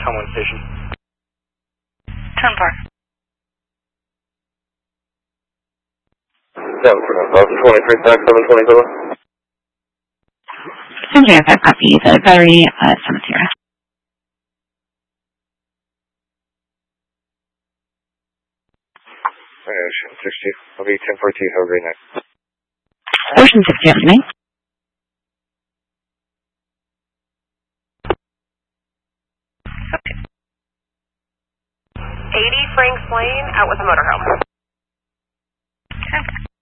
Tomlin Station. 10-4. 723, 727. Same here, 5 copy. The battery, Cemetery. Ocean 60. I'll be 1042. Have a great night. Ocean 60, have a good night. Okay. 80 Franks Lane, out with a motorhome. Okay.